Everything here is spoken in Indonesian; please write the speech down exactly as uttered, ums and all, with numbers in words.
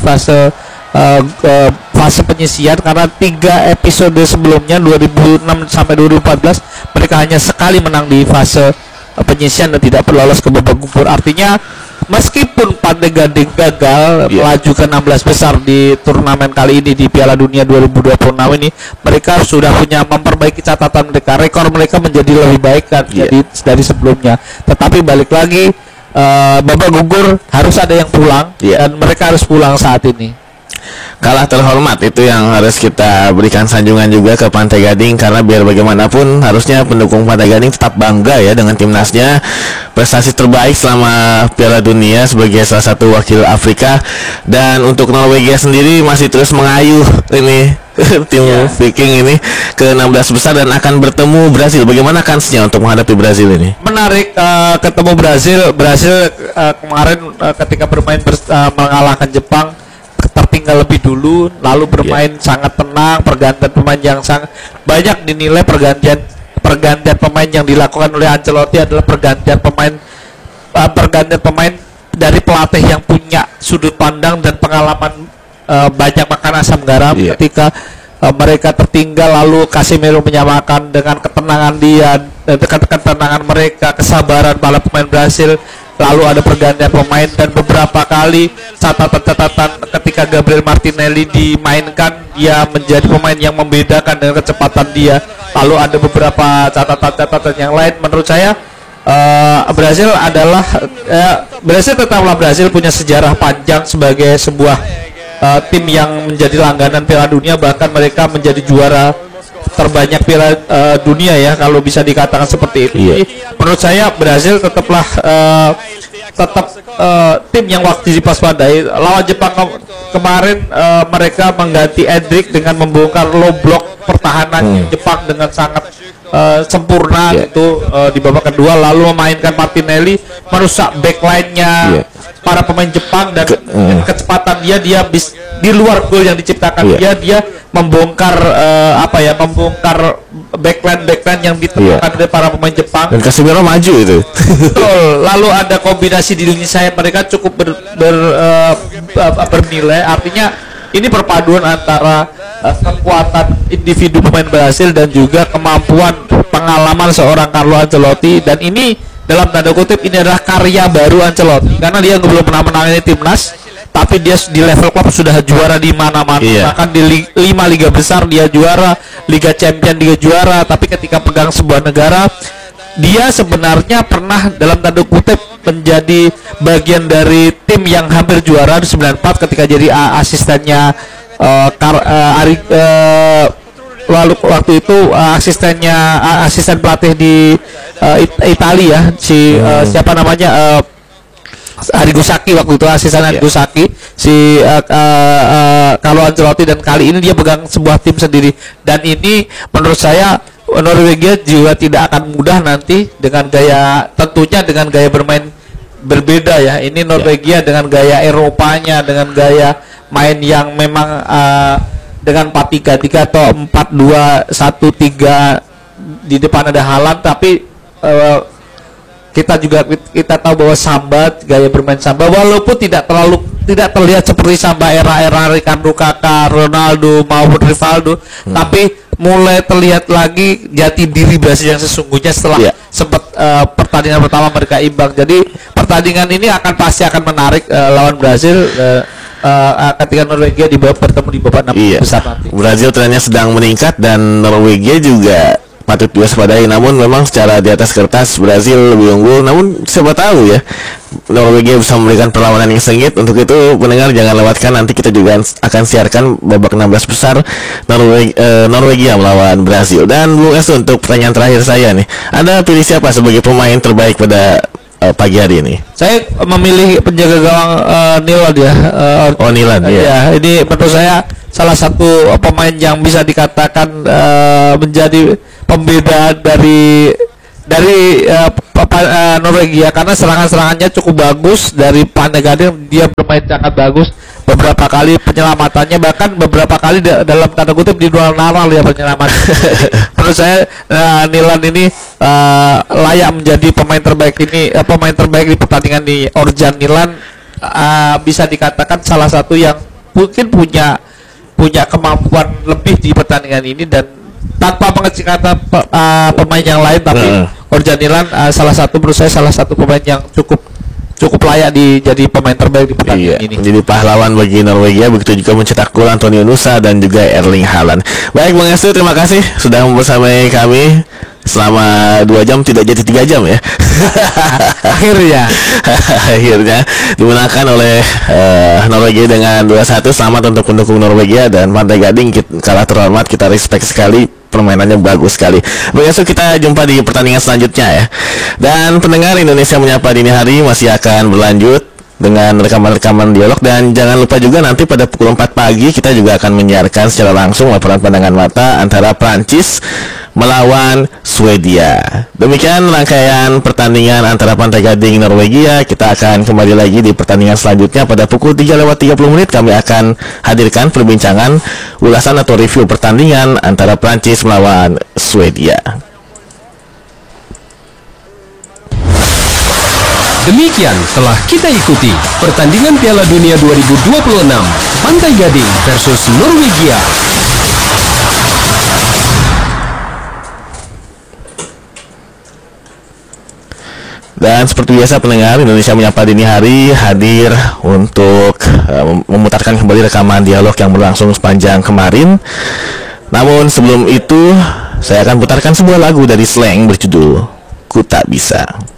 fase uh, uh, fase penyisian, karena tiga episode sebelumnya dua ribu enam sampai dua ribu empat belas mereka hanya sekali menang di fase uh, penyisian dan tidak lolos ke babak gugur. Artinya meskipun Pantai Gading gagal yeah. melaju ke enam belas besar di turnamen kali ini di Piala Dunia dua ribu dua puluh enam ini, mereka sudah punya memperbaiki catatan mereka, rekor mereka menjadi lebih baik kan yeah. dari, dari sebelumnya. Tetapi balik lagi uh, babak gugur harus ada yang pulang yeah. dan mereka harus pulang saat ini. Kalah terhormat itu yang harus kita berikan sanjungan juga ke Pantai Gading, karena biar bagaimanapun harusnya pendukung Pantai Gading tetap bangga ya dengan timnasnya, prestasi terbaik selama Piala Dunia sebagai salah satu wakil Afrika. Dan untuk Norwegia sendiri masih terus mengayuh ini tim yeah. Viking ini ke enam belas besar dan akan bertemu Brazil. Bagaimana kansnya untuk menghadapi Brazil ini? Menarik uh, ketemu Brazil. Brazil uh, kemarin uh, ketika bermain bers- uh, mengalahkan Jepang tertinggal lebih dulu, lalu bermain yeah. sangat tenang, pergantian pemain yang sangat banyak dinilai pergantian pergantian pemain yang dilakukan oleh Ancelotti adalah pergantian pemain uh, pergantian pemain dari pelatih yang punya sudut pandang dan pengalaman uh, banyak makan asam garam yeah. ketika uh, mereka tertinggal lalu Casemiro menyamakan dengan ketenangan dia, dengan ketenangan mereka, kesabaran para pemain Brasil. Lalu ada pergantian pemain dan beberapa kali catatan-catatan ketika Gabriel Martinelli dimainkan, dia menjadi pemain yang membedakan dengan kecepatan dia. Lalu ada beberapa catatan-catatan yang lain. Menurut saya uh, Brazil adalah uh, Brazil tetaplah Brazil punya sejarah panjang sebagai sebuah uh, tim yang menjadi langganan Piala Dunia, bahkan mereka menjadi juara terbanyak Piala uh, Dunia ya kalau bisa dikatakan seperti itu. Yeah. Jadi, menurut saya Brazil tetaplah uh, tetap uh, tim yang waktu dipaspadai. Lawan Jepang ke- kemarin uh, mereka mengganti Endrick dengan membongkar low block pertahanan hmm. Jepang dengan sangat uh, sempurna yeah. itu uh, di babak kedua, lalu memainkan Martinelli merusak backline-nya yeah. para pemain Jepang dan Ke, uh. kecepatan dia dia bis, di luar gol yang diciptakan yeah. dia dia membongkar uh, apa ya membongkar backline backline yang ditemukan yeah. oleh para pemain Jepang dan Casemiro maju itu. Betul. Lalu ada kombinasi di lini sayap mereka cukup ber, ber, uh, bernilai. Artinya ini perpaduan antara uh, kekuatan individu pemain Brasil dan juga kemampuan pengalaman seorang Carlo Ancelotti, dan ini dalam tanda kutip ini adalah karya baru Ancelotti karena dia belum pernah menangani timnas, tapi dia di level klub sudah juara di mana-mana. Iya. Bahkan di li- lima liga besar dia juara, Liga Champion dia juara. Tapi ketika pegang sebuah negara, dia sebenarnya pernah dalam tanda kutip menjadi bagian dari tim yang hampir juara di sembilan puluh empat ketika jadi uh, asistennya uh, Kar- uh, Ari, uh, lalu waktu itu uh, asistennya uh, asisten pelatih di uh, It- Italia si uh, siapa namanya uh, Arrigo Sacchi waktu itu asisten Arrigo yeah. Sacchi si uh, uh, uh, Carlo Ancelotti, dan kali ini dia pegang sebuah tim sendiri, dan ini menurut saya Norwegia juga tidak akan mudah nanti dengan gaya, tentunya dengan gaya bermain berbeda ya. Ini Norwegia yeah. dengan gaya Eropanya, dengan gaya main yang memang uh, dengan empat tiga tiga atau empat dua satu tiga di depan ada Haaland, tapi uh, kita juga kita tahu bahwa Samba, gaya bermain Samba walaupun tidak terlalu tidak terlihat seperti Samba era-era Ricardo Kakak, Ronaldo maupun Rivaldo, hmm. tapi mulai terlihat lagi jati diri Brasil yang sesungguhnya setelah yeah. sempat uh, pertandingan pertama mereka imbang. Jadi pertandingan ini akan pasti akan menarik uh, lawan Brasil uh, uh, ketika Norwegia di bawah bertemu di babak enam iya. besar nanti. Brasil trennya sedang meningkat dan Norwegia juga patut diwaspadai, namun memang secara di atas kertas Brasil lebih unggul. Namun siapa tahu ya Norwegia bisa memberikan perlawanan yang sengit. Untuk itu pendengar jangan lewatkan, nanti kita juga akan siarkan babak enam belas besar Norwegia, eh, Norwegia melawan Brasil. Dan Bung Es, untuk pertanyaan terakhir saya nih, Anda pilih siapa sebagai pemain terbaik pada uh, pagi hari ini? Saya memilih penjaga gawang uh, Nilan ya. Uh, oh Nilan uh, ya. Ya, ini menurut saya salah satu uh, pemain yang bisa dikatakan uh, menjadi pembeda dari dari uh, uh, Norwegia, karena serangan-serangannya cukup bagus dari Pantai Gading. Dia bermain sangat bagus, beberapa kali penyelamatannya, bahkan beberapa kali da- dalam tanda kutip di dual naral ya penyelamat. Menurut saya uh, Nilan ini uh, layak menjadi pemain terbaik ini uh, pemain terbaik di pertandingan di Orjan. Nilan uh, bisa dikatakan salah satu yang mungkin punya punya kemampuan lebih di pertandingan ini dan tanpa mengecilkan pe, uh, pemain yang lain, tapi uh. Orjanilan uh, salah satu menurut saya salah satu pemain yang cukup cukup layak di jadi pemain terbaik di pertandingan iya, ini. Menjadi pahlawan bagi Norwegia, begitu juga mencetak gol Antonio Nusa dan juga Erling Haaland. Baik Bang Estu, terima kasih sudah membersamai kami selama dua jam, tidak jadi tiga jam ya. Akhirnya akhirnya dimenangkan oleh uh, Norwegia dengan dua satu. Selamat untuk pendukung Norwegia dan Pantai Gading, kita, kalah terhormat, kita respect sekali, permainannya bagus sekali. Besok kita jumpa di pertandingan selanjutnya ya. Dan pendengar Indonesia Menyapa Dini Hari masih akan berlanjut dengan rekaman-rekaman dialog, dan jangan lupa juga nanti pada pukul empat pagi kita juga akan menyiarkan secara langsung laporan pandangan mata antara Prancis melawan Swedia. Demikian rangkaian pertandingan antara Pantai Gading Norwegia. Kita akan kembali lagi di pertandingan selanjutnya pada pukul tiga lewat tiga puluh menit. Kami akan hadirkan perbincangan ulasan atau review pertandingan antara Prancis melawan Swedia. Demikian telah kita ikuti pertandingan Piala Dunia dua ribu dua puluh enam Pantai Gading versus Norwegia. Dan seperti biasa pendengar Indonesia Menyapa Dini Hari hadir untuk uh, memutarkan kembali rekaman dialog yang berlangsung sepanjang kemarin. Namun sebelum itu saya akan putarkan sebuah lagu dari Slank berjudul Ku Tak Bisa.